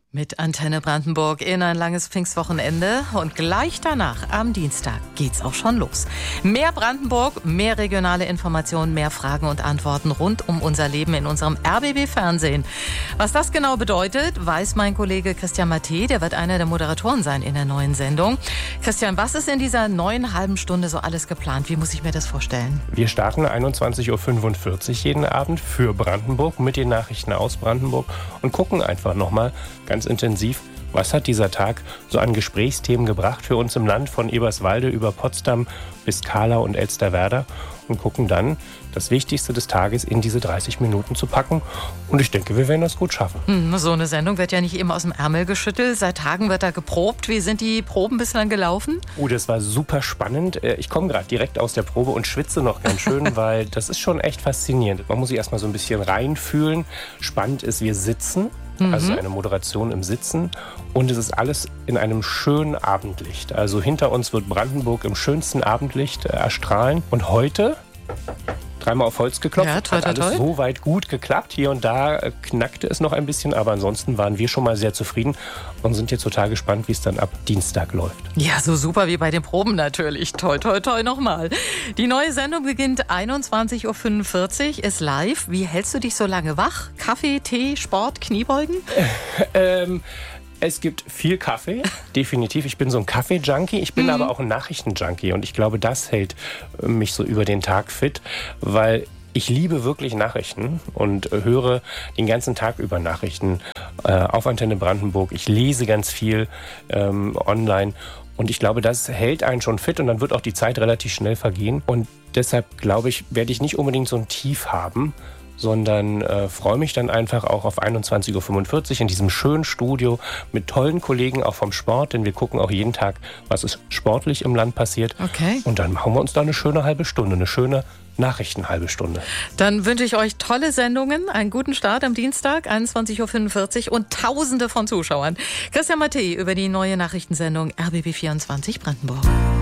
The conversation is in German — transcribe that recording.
Mit Antenne Brandenburg in ein langes Pfingstwochenende und gleich danach, am Dienstag, geht's auch schon los. Mehr Brandenburg, mehr regionale Informationen, mehr Fragen und Antworten rund um unser Leben in unserem RBB-Fernsehen. Was das genau bedeutet, weiß mein Kollege Christian Matthä, der wird einer der Moderatoren sein in der neuen Sendung. Christian, was ist in dieser neuen halben Stunde so alles geplant? Wie muss ich mir das vorstellen? Wir starten 21.45 Uhr jeden Abend für Brandenburg mit den Nachrichten aus Brandenburg und gucken einfach nochmal ganz intensiv, was hat dieser Tag so an Gesprächsthemen gebracht für uns im Land, von Eberswalde über Potsdam bis Kahlau und Elsterwerda, und gucken dann, das Wichtigste des Tages in diese 30 Minuten zu packen. Und ich denke, wir werden das gut schaffen. So eine Sendung wird ja nicht immer aus dem Ärmel geschüttelt. Seit Tagen wird da geprobt. Wie sind die Proben bislang gelaufen? Das war super spannend. Ich komme gerade direkt aus der Probe und schwitze noch ganz schön, weil das ist schon echt faszinierend. Man muss sich erstmal so ein bisschen reinfühlen. Spannend ist, wir sitzen. Also eine Moderation im Sitzen, und es ist alles in einem schönen Abendlicht. Also hinter uns wird Brandenburg im schönsten Abendlicht erstrahlen. Und heute, dreimal auf Holz geklopft, ja, hat alles soweit gut geklappt. Hier und da knackte es noch ein bisschen, aber ansonsten waren wir schon mal sehr zufrieden und sind jetzt total gespannt, wie es dann ab Dienstag läuft. Ja, so super wie bei den Proben natürlich. Toi, toi, toi nochmal. Die neue Sendung beginnt 21.45 Uhr, ist live. Wie hältst du dich so lange wach? Kaffee, Tee, Sport, Kniebeugen? Es gibt viel Kaffee, definitiv. Ich bin so ein Kaffee-Junkie, ich bin aber auch ein Nachrichten-Junkie, und ich glaube, das hält mich so über den Tag fit, weil ich liebe wirklich Nachrichten und höre den ganzen Tag über Nachrichten auf Antenne Brandenburg. Ich lese ganz viel online, und ich glaube, das hält einen schon fit, und dann wird auch die Zeit relativ schnell vergehen. Und deshalb, glaube ich, werde ich nicht unbedingt so ein Tief haben, sondern freue mich dann einfach auch auf 21.45 Uhr in diesem schönen Studio mit tollen Kollegen, auch vom Sport, denn wir gucken auch jeden Tag, was ist sportlich im Land passiert. Okay. Und dann machen wir uns da eine schöne halbe Stunde, eine schöne Nachrichtenhalbe Stunde. Dann wünsche ich euch tolle Sendungen, einen guten Start am Dienstag, 21.45 Uhr und Tausende von Zuschauern. Christian Matthä über die neue Nachrichtensendung RBB 24 Brandenburg.